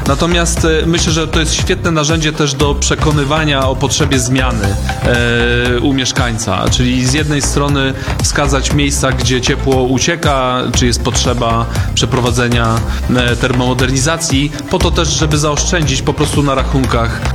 Natomiast myślę, że to jest świetne narzędzie też do przekonywania o potrzebie zmiany u mieszkańca, czyli z jednej strony wskazać miejsca, gdzie ciepło ucieka, czy jest potrzeba przeprowadzenia termomodernizacji, po to też, żeby zaoszczędzić po prostu na rachunkach